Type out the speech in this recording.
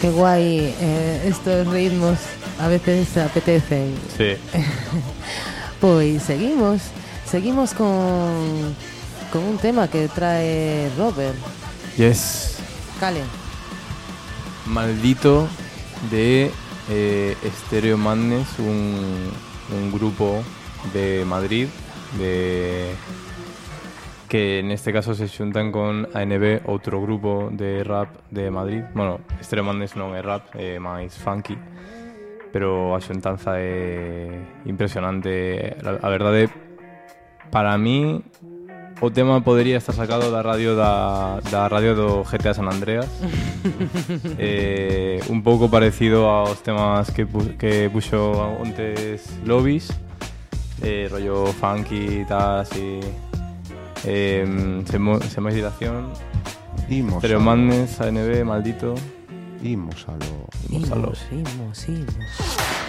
Qué guay, estos ritmos a veces apetecen. Sí. Pues seguimos con un tema que trae Robert. Yes. Cale. Maldito de Stereo Madness, un grupo de Madrid que en este caso se xuntan con ANB, outro grupo de rap de Madrid. Bueno, Stereo Madness non é rap, é máis funky, pero a xuntanza é impresionante. A verdade, para mí o tema podería estar sacado da radio do GTA San Andreas. Un pouco parecido aos temas que puxo antes Lobis, rollo funky e tal, así, sen máis dilación. Stereo Madness, ANB, Maldito. Imos a lo... Imos.